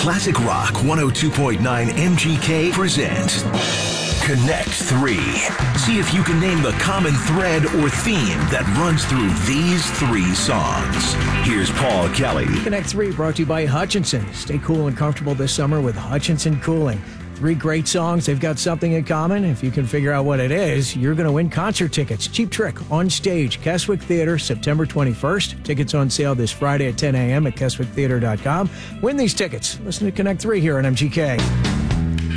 Classic Rock 102.9 MGK present Connect 3. See if you can name the common thread or theme that runs through these 3 songs. Here's Paul Kelly. Connect 3 brought to you by Hutchinson. Stay cool and comfortable this summer with Hutchinson Cooling. 3 great songs. They've got something in common. If you can figure out what it is, you're going to win concert tickets. Cheap Trick on stage, Keswick Theater, September 21st. Tickets on sale this Friday at 10 a.m. at KeswickTheater.com. Win these tickets. Listen to Connect 3 here on MGK.